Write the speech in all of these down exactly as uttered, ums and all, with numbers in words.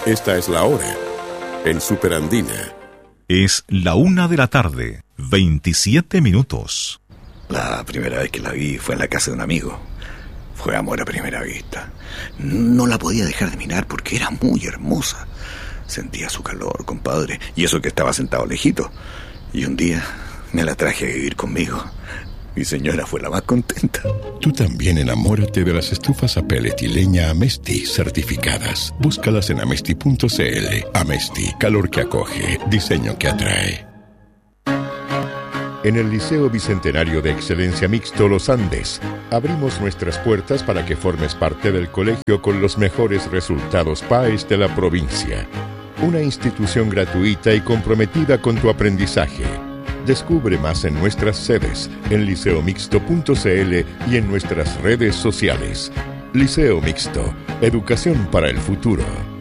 Esta es la hora en Superandina. Es la una de la tarde, veintisiete minutos. La primera vez que la vi fue en la casa de un amigo. Fue amor a primera vista. No la podía dejar de mirar porque era muy hermosa. Sentía su calor, compadre, y eso que estaba sentado lejito. Y un día me la traje a vivir conmigo. Mi señora fue la más contenta. Tú también enamórate de las estufas a pellet y leña Amesti certificadas. Búscalas en amesti punto cl. Amesti, calor que acoge, diseño que atrae. En el Liceo Bicentenario de Excelencia Mixto Los Andes, abrimos nuestras puertas para que formes parte del colegio con los mejores resultados P A E S de la provincia. Una institución gratuita y comprometida con tu aprendizaje. Descubre más en nuestras sedes, en liceo mixto punto cl y en nuestras redes sociales. Liceo Mixto, educación para el futuro.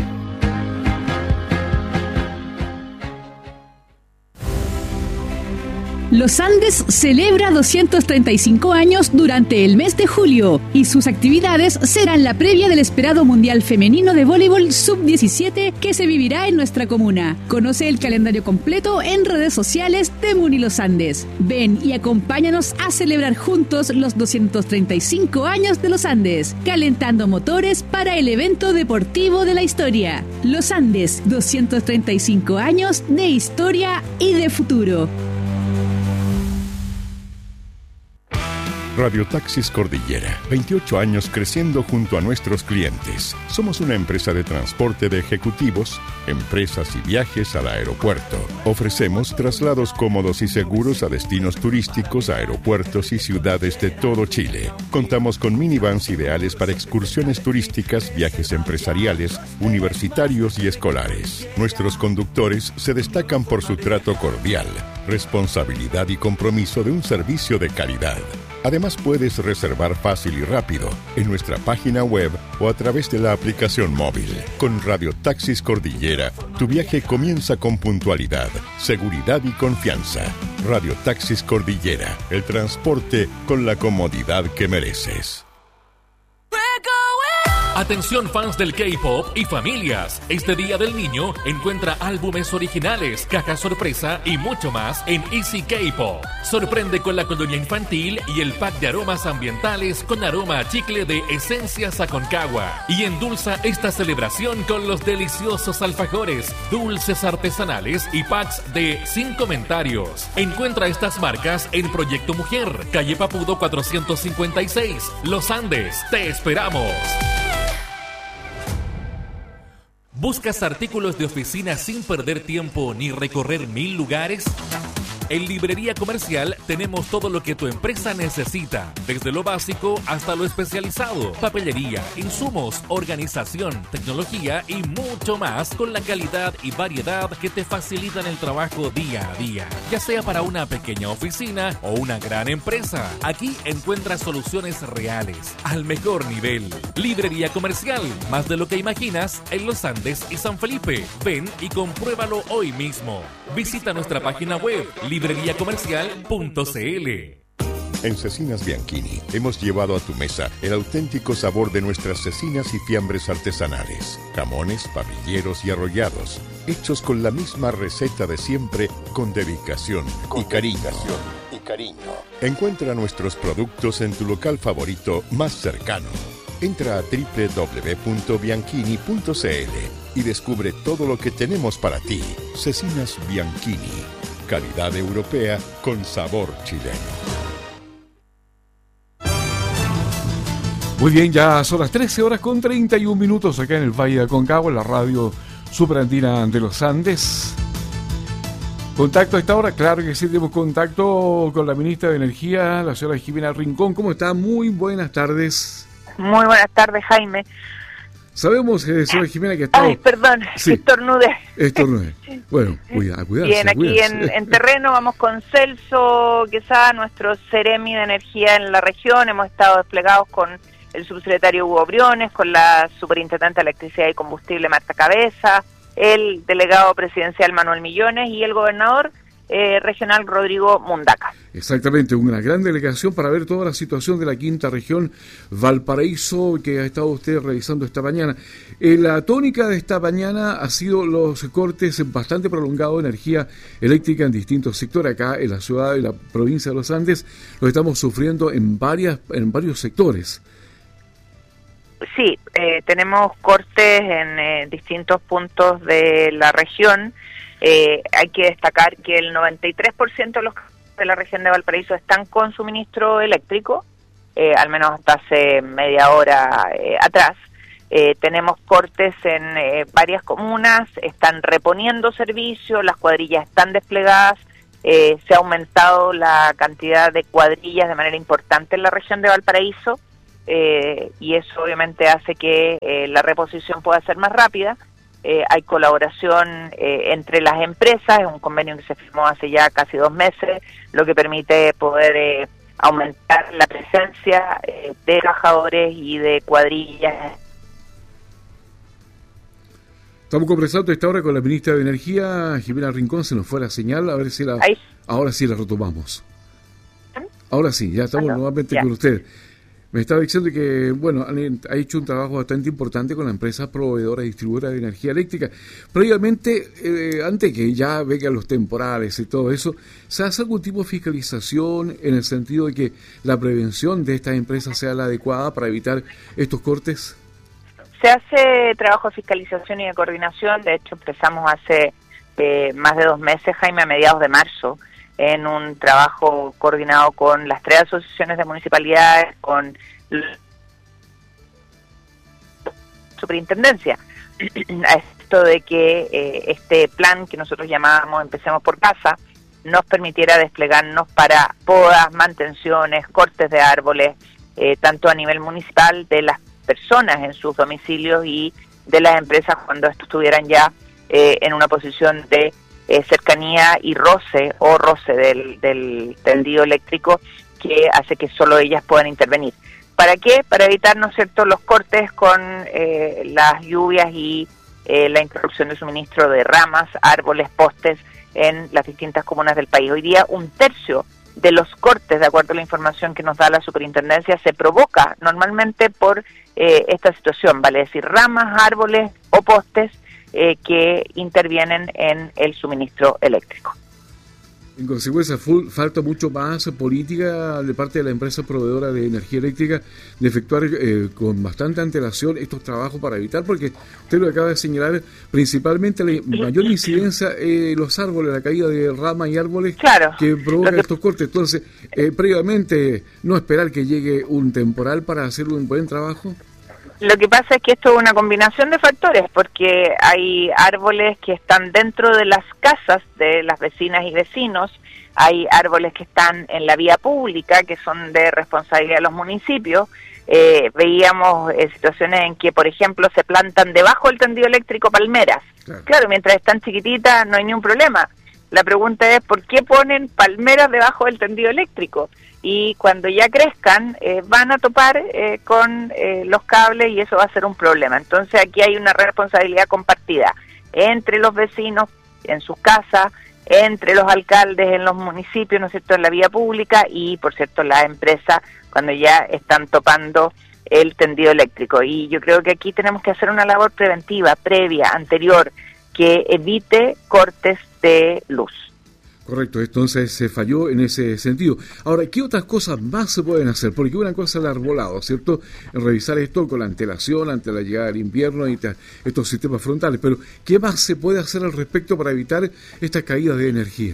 Los Andes celebra doscientos treinta y cinco años durante el mes de julio y sus actividades serán la previa del esperado Mundial Femenino de Voleibol sub diecisiete que se vivirá en nuestra comuna. Conoce el calendario completo en redes sociales de Muni Los Andes. Ven y acompáñanos a celebrar juntos los doscientos treinta y cinco años de Los Andes, calentando motores para el evento deportivo de la historia. Los Andes, doscientos treinta y cinco años de historia y de futuro. Radio Taxis Cordillera, veintiocho años creciendo junto a nuestros clientes. Somos una empresa de transporte de ejecutivos, empresas y viajes al aeropuerto. Ofrecemos traslados cómodos y seguros a destinos turísticos, aeropuertos y ciudades de todo Chile. Contamos con minivans ideales para excursiones turísticas, viajes empresariales, universitarios y escolares. Nuestros conductores se destacan por su trato cordial, responsabilidad y compromiso de un servicio de calidad. Además, puedes reservar fácil y rápido en nuestra página web o a través de la aplicación móvil. Con Radio Taxis Cordillera, tu viaje comienza con puntualidad, seguridad y confianza. Radio Taxis Cordillera, el transporte con la comodidad que mereces. Atención fans del K-pop y familias. Este Día del Niño encuentra álbumes originales, cajas sorpresa y mucho más en Easy K-pop. Sorprende con la colonia infantil y el pack de aromas ambientales con aroma a chicle de Esencias Aconcagua. Y endulza esta celebración con los deliciosos alfajores, dulces artesanales y packs de Sin Comentarios. Encuentra estas marcas en Proyecto Mujer, calle Papudo cuatrocientos cincuenta y seis, Los Andes. ¡Te esperamos! ¿Buscas artículos de oficina sin perder tiempo ni recorrer mil lugares? En Librería Comercial tenemos todo lo que tu empresa necesita, desde lo básico hasta lo especializado, papelería, insumos, organización, tecnología y mucho más con la calidad y variedad que te facilitan el trabajo día a día, ya sea para una pequeña oficina o una gran empresa. Aquí encuentras soluciones reales, al mejor nivel. Librería Comercial, más de lo que imaginas en Los Andes y San Felipe. Ven y compruébalo hoy mismo. Visita nuestra página web librería comercial punto cl. En Cecinas Bianchini hemos llevado a tu mesa el auténtico sabor de nuestras cecinas y fiambres artesanales, jamones, parrilleros y arrollados, hechos con la misma receta de siempre, con dedicación y cariño. y cariño. Encuentra nuestros productos en tu local favorito más cercano. Entra a doble u doble u doble u punto bianchini punto cl y descubre todo lo que tenemos para ti. Cecinas Bianchini, calidad europea con sabor chileno. Muy bien, ya son las trece horas con treinta y un minutos acá en el Valle de Aconcagua, en la radio Superandina de los Andes. Contacto a esta hora, claro que sí, tenemos contacto con la ministra de Energía, la señora Jimena Rincón. ¿Cómo está? Muy buenas tardes. Muy buenas tardes, Jaime. Sabemos, eh, señora Jimena, que está... Ay, perdón, sí. estornudé. Estornudé. Bueno, cuidado, cuidado. Bien, aquí en, en terreno vamos con Celso Quesada, nuestro Ceremi de Energía en la región. Hemos estado desplegados con el subsecretario Hugo Briones, con la superintendente de Electricidad y Combustible Marta Cabeza, el delegado presidencial Manuel Millones y el gobernador, eh, regional Rodrigo Mundaca. Exactamente, una gran delegación para ver toda la situación de la quinta región Valparaíso que ha estado usted revisando esta mañana. Eh, la tónica de esta mañana ha sido los cortes bastante prolongados de energía eléctrica en distintos sectores. Acá en la ciudad y la provincia de los Andes lo estamos sufriendo en varias en varios sectores. Sí, eh, tenemos cortes en eh, distintos puntos de la región. Eh, hay que destacar que el noventa y tres por ciento de los de la región de Valparaíso están con suministro eléctrico, eh, al menos hasta hace media hora eh, atrás. Eh, tenemos cortes en eh, varias comunas, están reponiendo servicios, las cuadrillas están desplegadas, eh, se ha aumentado la cantidad de cuadrillas de manera importante en la región de Valparaíso, eh, y eso obviamente hace que eh, la reposición pueda ser más rápida. Eh, hay colaboración eh, entre las empresas, es un convenio que se firmó hace ya casi dos meses, lo que permite poder eh, aumentar la presencia eh, de trabajadores y de cuadrillas. Estamos conversando esta hora con la ministra de Energía, Jimena Rincón. Se nos fue la señal, a ver si la... Ahí. Ahora sí la retomamos. Ahora sí, ya estamos Hello. nuevamente ya. con usted. Me estaba diciendo que, bueno, ha hecho un trabajo bastante importante con la empresa proveedora y distribuidora de energía eléctrica. Previamente, eh, antes que ya vengan los temporales y todo eso, ¿se hace algún tipo de fiscalización en el sentido de que la prevención de estas empresas sea la adecuada para evitar estos cortes? Se hace trabajo de fiscalización y de coordinación. De hecho, empezamos hace eh, más de dos meses, Jaime, a mediados de marzo, en un trabajo coordinado con las tres asociaciones de municipalidades, con la superintendencia, a esto de que eh, este plan que nosotros llamábamos Empecemos por Casa nos permitiera desplegarnos para podas, mantenciones, cortes de árboles, eh, tanto a nivel municipal, de las personas en sus domicilios y de las empresas cuando estos estuvieran ya eh, en una posición de Eh, cercanía y roce o roce del, del tendido eléctrico que hace que solo ellas puedan intervenir. ¿Para qué? Para evitar, ¿no es cierto?, los cortes con eh, las lluvias y eh, la interrupción de suministro de ramas, árboles, postes en las distintas comunas del país. Hoy día un tercio de los cortes, de acuerdo a la información que nos da la superintendencia, se provoca normalmente por eh, esta situación, vale decir, ramas, árboles o postes Eh, que intervienen en el suministro eléctrico. En consecuencia, full, falta mucho más política de parte de la empresa proveedora de energía eléctrica de efectuar eh, con bastante antelación estos trabajos para evitar, porque usted lo acaba de señalar, principalmente la mayor incidencia en eh, los árboles, la caída de ramas y árboles claro, que provocan que... estos cortes. Entonces, eh, previamente, no esperar que llegue un temporal para hacer un buen trabajo. Lo que pasa es que esto es una combinación de factores, porque hay árboles que están dentro de las casas de las vecinas y vecinos, hay árboles que están en la vía pública, que son de responsabilidad de los municipios. Eh, veíamos eh, situaciones en que, por ejemplo, se plantan debajo del tendido eléctrico palmeras. Claro. claro, mientras están chiquititas no hay ningún problema. La pregunta es, ¿por qué ponen palmeras debajo del tendido eléctrico? Y cuando ya crezcan eh, van a topar eh, con eh, los cables y eso va a ser un problema. Entonces aquí hay una responsabilidad compartida entre los vecinos en sus casas, entre los alcaldes en los municipios, ¿no es cierto?, en la vía pública y, por cierto, las empresas cuando ya están topando el tendido eléctrico. Y yo creo que aquí tenemos que hacer una labor preventiva, previa, anterior, que evite cortes de luz. Correcto, entonces se falló en ese sentido. Ahora, ¿qué otras cosas más se pueden hacer? Porque una cosa es el arbolado, ¿cierto? En revisar esto con la antelación, ante la llegada del invierno y estos sistemas frontales, pero ¿qué más se puede hacer al respecto para evitar estas caídas de energía?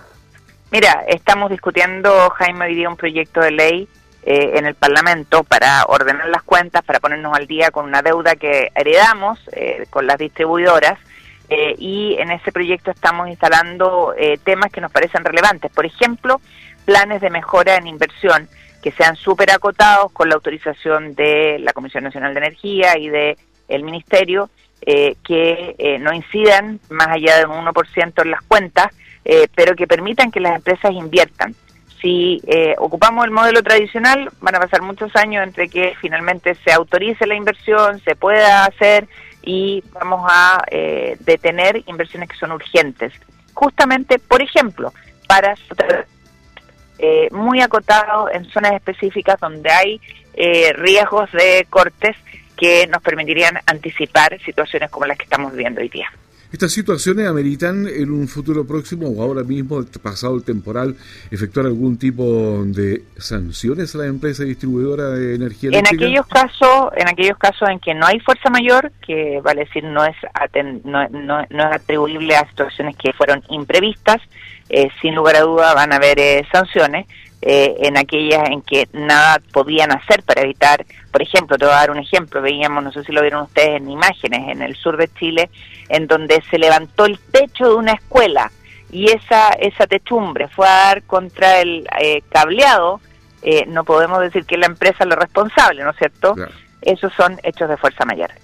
Mira, estamos discutiendo, Jaime, hoy día un proyecto de ley eh, en el Parlamento para ordenar las cuentas, para ponernos al día con una deuda que heredamos eh, con las distribuidoras. Eh, y en ese proyecto estamos instalando eh, temas que nos parecen relevantes. Por ejemplo, planes de mejora en inversión que sean súper acotados con la autorización de la Comisión Nacional de Energía y de el Ministerio, eh, que eh, no incidan más allá de un uno por ciento en las cuentas, eh, pero que permitan que las empresas inviertan. Si eh, ocupamos el modelo tradicional, van a pasar muchos años entre que finalmente se autorice la inversión, se pueda hacer y vamos a eh, detener inversiones que son urgentes. Justamente, por ejemplo, para eh, muy acotado en zonas específicas donde hay eh, riesgos de cortes que nos permitirían anticipar situaciones como las que estamos viviendo hoy día. ¿Estas situaciones ameritan en un futuro próximo o ahora mismo, pasado el temporal, efectuar algún tipo de sanciones a la empresa distribuidora de energía eléctrica? En aquellos casos, en aquellos casos en que no hay fuerza mayor, que vale decir no es aten- no, no, no es atribuible a situaciones que fueron imprevistas, eh, sin lugar a duda van a haber eh, sanciones. Eh, en aquellas en que nada podían hacer para evitar, por ejemplo, te voy a dar un ejemplo, veíamos, no sé si lo vieron ustedes en imágenes, en el sur de Chile, en donde se levantó el techo de una escuela y esa esa techumbre fue a dar contra el eh, cableado, eh, no podemos decir que la empresa es la responsable, ¿no es cierto? Claro. Esos son hechos de fuerza mayor.